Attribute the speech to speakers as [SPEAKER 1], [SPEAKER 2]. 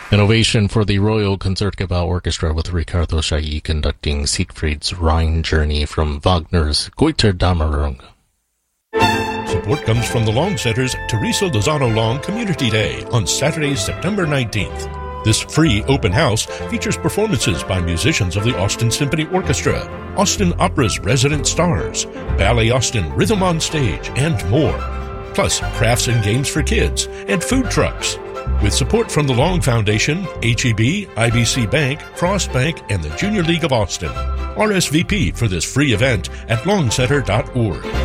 [SPEAKER 1] An ovation for the Royal Concertgebouw Orchestra with Ricardo Chailly conducting Siegfried's Rhine Journey from Wagner's Goeterdammerung.
[SPEAKER 2] Support comes from the Long Center's Teresa Lozano Long Community Day on Saturday, September 19th. This free open house features performances by musicians of the Austin Symphony Orchestra, Austin Opera's resident stars, Ballet Austin Rhythm on Stage, and more. Plus crafts and games for kids and food trucks. With support from the Long Foundation, HEB, IBC Bank, Frost Bank, and the Junior League of Austin. RSVP for this free event at longcenter.org.